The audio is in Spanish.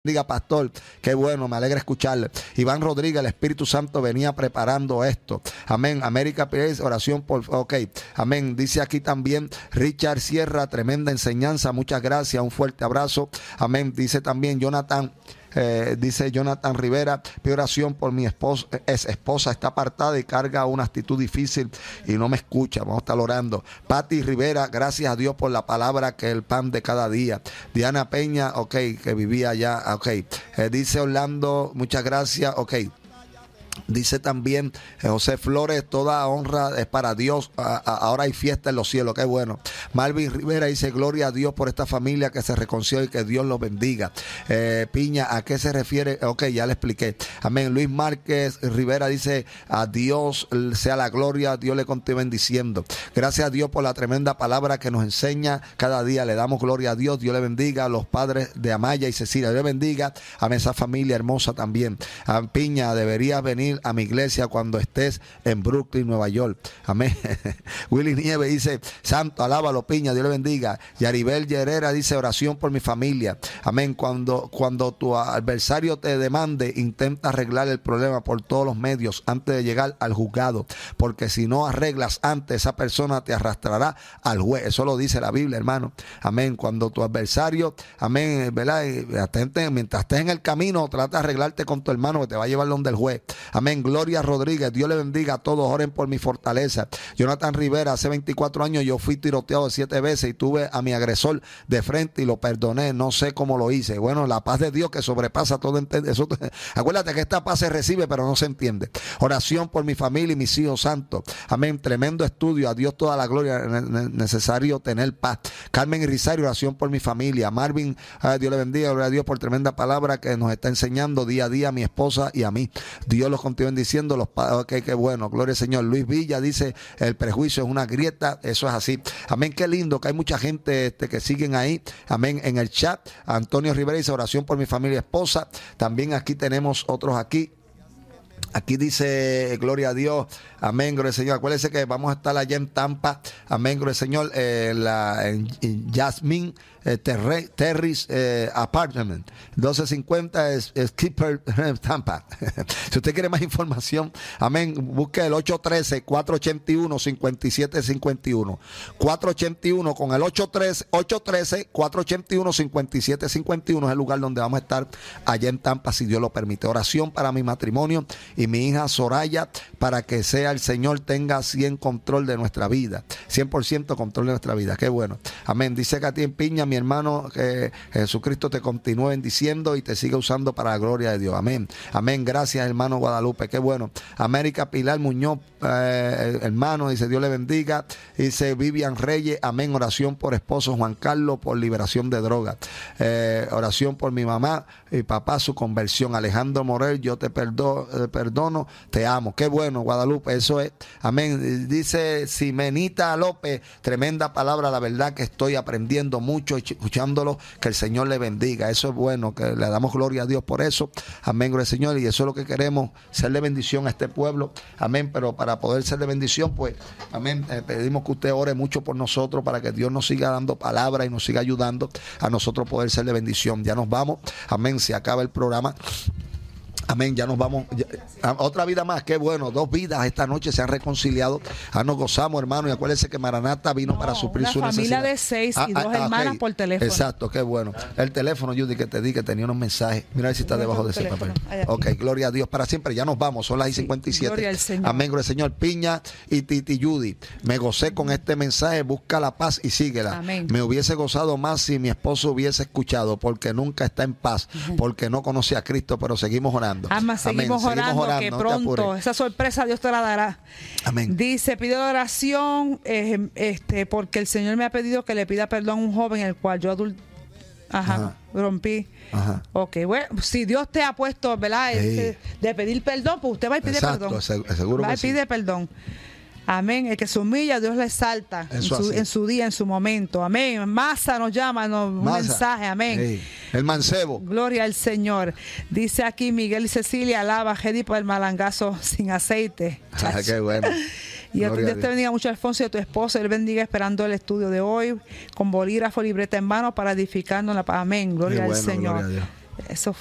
Diga, pastor, qué bueno, me alegra escucharle. Iván Rodríguez, el Espíritu Santo venía preparando esto. Amén. América Pérez, oración por... Ok, amén. Dice aquí también Richard Sierra, tremenda enseñanza, muchas gracias, un fuerte abrazo. Amén. Dice también Jonathan... dice Jonathan Rivera, pido oración por mi esposa, está apartada y carga una actitud difícil y no me escucha, vamos a estar orando. Patti Rivera, gracias a Dios por la palabra que es el pan de cada día. Diana Peña, ok, que vivía allá, ok. Dice Orlando, muchas gracias, ok. Dice también José Flores, toda honra es para Dios, ahora hay fiesta en los cielos, qué bueno. Marvin Rivera dice, gloria a Dios por esta familia que se reconcilia y que Dios los bendiga. Piña, ¿a qué se refiere? Ok, ya le expliqué. Amén. Luis Márquez Rivera dice, a Dios sea la gloria, Dios le continúe bendiciendo. Gracias a Dios por la tremenda palabra que nos enseña cada día, le damos gloria a Dios, Dios le bendiga a los padres de Amaya y Cecilia, Dios le bendiga a esa familia hermosa también. A Piña, deberías venir a mi iglesia cuando estés en Brooklyn, Nueva York. Amén. Willy Nieves dice, santo, alábalo, Piña, Dios le bendiga. Yaribel Herrera dice, oración por mi familia. Amén. Cuando tu adversario te demande, intenta arreglar el problema por todos los medios antes de llegar al juzgado, porque si no arreglas antes, esa persona te arrastrará al juez. Eso lo dice la Biblia, hermano. Amén. Cuando tu adversario, amén, ¿verdad? Mientras estés en el camino, trata de arreglarte con tu hermano que te va a llevar donde el juez. Amén. Gloria Rodríguez, Dios le bendiga a todos, oren por mi fortaleza. Jonathan Rivera, hace 24 años yo fui tiroteado 7 veces y tuve a mi agresor de frente y lo perdoné, no sé cómo lo hice. Bueno, la paz de Dios que sobrepasa todo entendimiento. Acuérdate que esta paz se recibe pero no se entiende. Oración por mi familia y mis hijos santos. Amén. Tremendo estudio, a Dios toda la gloria, necesario tener paz. Carmen Rizario, oración por mi familia. Marvin, Dios le bendiga, gloria a Dios por tremenda palabra que nos está enseñando día a día a mi esposa y a mí. Dios los continúen diciendo, los padres, qué bueno, gloria al Señor. Luis Villa dice, el prejuicio es una grieta, eso es así. Amén, qué lindo que hay mucha gente que siguen ahí, amén, en el chat. Antonio Rivera dice, oración por mi familia y esposa. También aquí tenemos otros aquí. Aquí dice, gloria a Dios, amén, gloria al Señor. Acuérdense que vamos a estar allá en Tampa, amén, gloria al Señor, en Jasmine Terrace Apartment, 1250 Skipper, Tampa. Si usted quiere más información, amén, busque el 813-481-5751. 481 con el 813-481-5751 es el lugar donde vamos a estar allá en Tampa, si Dios lo permite. Oración para mi matrimonio y mi hija Soraya, para que sea el Señor tenga 100% control de nuestra vida, 100% control de nuestra vida. Qué bueno. Amén. Dice Katy en Piña, mi hermano, que Jesucristo te continúe bendiciendo y te siga usando para la gloria de Dios. Amén. Amén. Gracias, hermano Guadalupe. Qué bueno. América Pilar Muñoz, hermano, dice Dios le bendiga. Dice Vivian Reyes, amén. Oración por esposo Juan Carlos por liberación de drogas. Oración por mi mamá y papá, su conversión. Alejandro Morel, yo te perdono, te amo. Qué bueno, Guadalupe, eso es. Amén. Dice Simenita López, tremenda palabra, la verdad que estoy aprendiendo mucho, escuchándolo, que el Señor le bendiga. Eso es bueno, que le damos gloria a Dios por eso. Amén, gloria al Señor, y eso es lo que queremos, ser de bendición a este pueblo. Amén, pero para poder ser de bendición, pues, amén, pedimos que usted ore mucho por nosotros, para que Dios nos siga dando palabra y nos siga ayudando a nosotros poder ser de bendición. Ya nos vamos, amén, se acaba el programa. Amén, ya nos vamos. Otra vida más, qué bueno. 2 vidas esta noche se han reconciliado. Nos gozamos, hermano. Y acuérdense que Maranata vino para suplir su necesidad. Una familia de 6 y 2 hermanas okay. Por teléfono. Exacto, qué bueno. El teléfono, Judy, que te di que tenía unos mensajes. Mira a ver si está debajo de ese papel. Ok, gloria a Dios para siempre. Ya nos vamos, son las 57. Gloria al Señor. Amén, gloria al Señor. Piña y Titi Judy, me gocé con este mensaje. Busca la paz y síguela. Amén. Me hubiese gozado más si mi esposo hubiese escuchado, porque nunca está en paz, porque no conoce a Cristo, pero seguimos orando. Seguimos orando, que pronto esa sorpresa Dios te la dará. Amén. Dice, pido oración porque el Señor me ha pedido que le pida perdón a un joven el cual yo rompí. Ajá. Ok, bueno, si Dios te ha puesto, ¿verdad? De pedir perdón, pues usted va y pide perdón. Seguro va y pide perdón. Amén. El que se humilla, Dios le exalta en su día, en su momento. Amén. Masa nos llama, un mensaje. Amén. Hey. El mancebo. Gloria al Señor. Dice aquí Miguel y Cecilia, alaba a Gedi por el malangazo sin aceite. Qué bueno. Y Dios te bendiga mucho, Alfonso, y a tu esposa. Él bendiga esperando el estudio de hoy, con bolígrafo, libreta en mano para edificarnos la paz. Amén. Gloria al Señor. Gloria Eso